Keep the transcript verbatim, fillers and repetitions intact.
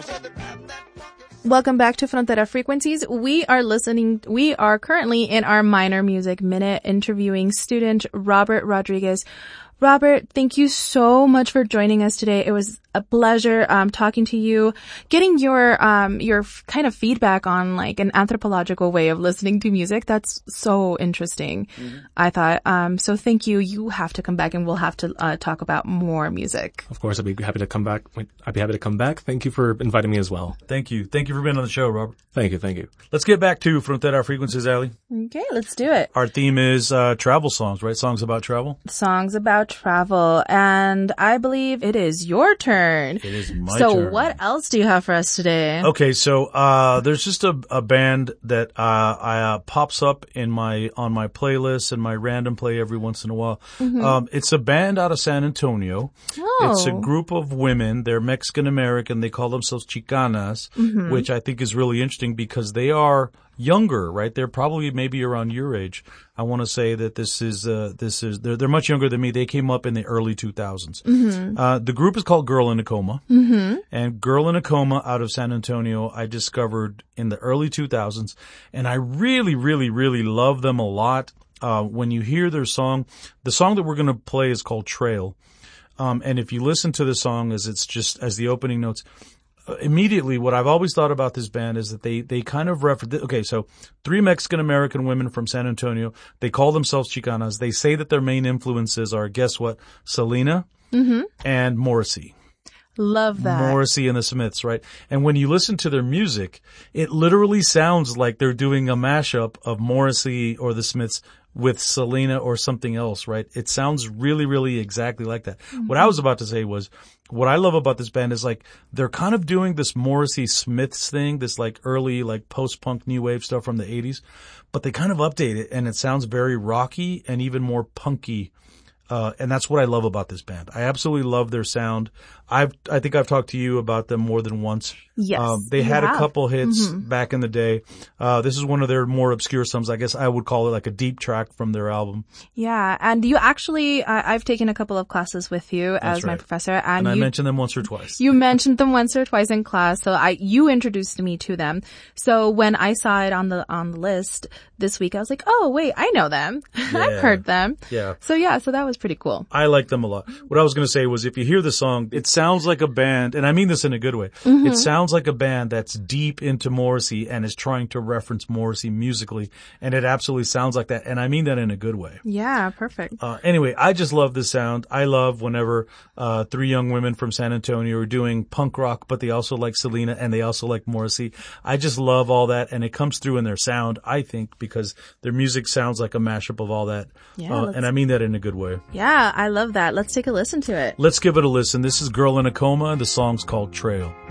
Welcome back to Frontera Frequencies. We are listening, we are currently in our Minor Music Minute interviewing student Robert Rodriguez. Robert, thank you so much for joining us today. It was a pleasure um talking to you, getting your um your f- kind of feedback on like an anthropological way of listening to music. That's so interesting. Mm-hmm. I thought um so thank you. You have to come back and we'll have to uh, talk about more music. Of course, I'd be happy to come back. I'd be happy to come back. Thank you for inviting me as well. Thank you. Thank you for being on the show, Robert. Thank you. Thank you. Let's get back to Frontera Frequencies, Ali. Okay, let's do it. Our theme is uh travel songs, right? Songs about travel? Songs about travel, and I believe it is your turn. It is my so turn. So what else do you have for us today? Okay, so uh there's just a, a band that uh, I, uh pops up in my on my playlist and my random play every once in a while. Mm-hmm. Um It's a band out of San Antonio. Oh. It's a group of women. They're Mexican American. They call themselves Chicanas, mm-hmm. which I think is really interesting because they are younger, right? They're probably maybe around your age. I want to say that this is, uh, this is, they're, they're much younger than me. They came up in the early two thousands. Mm-hmm. Uh, the group is called Girl in a Coma. Mm-hmm. And Girl in a Coma out of San Antonio, I discovered in the early two thousands. And I really, really, really love them a lot. Uh, when you hear their song, the song that we're going to play is called Trail. Um, and if you listen to the song as it's just, as the opening notes, immediately, what I've always thought about this band is that they, they kind of refer, okay, so three Mexican-American women from San Antonio, they call themselves Chicanas. They say that their main influences are, guess what? Selena mm-hmm. and Morrissey. Love that. Morrissey and the Smiths, right? And when you listen to their music, it literally sounds like they're doing a mashup of Morrissey or the Smiths with Selena or something else, right? It sounds really, really exactly like that. Mm-hmm. What I was about to say was, what I love about this band is like, they're kind of doing this Morrissey Smiths thing, this like early, like post-punk new wave stuff from the eighties, but they kind of update it and it sounds very rocky and even more punky. Uh, and that's what I love about this band. I absolutely love their sound. I've, I think I've talked to you about them more than once. Yes. Um, they had have. a couple hits mm-hmm. back in the day. Uh, this is one of their more obscure songs. I guess I would call it like a deep track from their album. Yeah. And you actually, uh, I've taken a couple of classes with you That's as right. my professor. And, and I you, mentioned them once or twice. You mentioned them once or twice in class. So I, you introduced me to them. So when I saw it on the, on the list this week, I was like, oh, wait, I know them. Yeah. I've heard them. Yeah. So yeah, so that was pretty cool. I like them a lot. What I was going to say was if you hear the song, it sounds like a band, and I mean this in a good way. Mm-hmm. It sounds like a band that's deep into Morrissey and is trying to reference Morrissey musically, and it absolutely sounds like that, and I mean that in a good way. Yeah, perfect. Uh, anyway, I just love this sound. I love whenever uh three young women from San Antonio are doing punk rock, but they also like Selena and they also like Morrissey. I just love all that, and it comes through in their sound, I think, because their music sounds like a mashup of all that. Yeah, uh, and I mean that in a good way. Yeah, I love that. Let's take a listen to it. Let's give it a listen. This is Girl in a Coma, and the song's called Trail.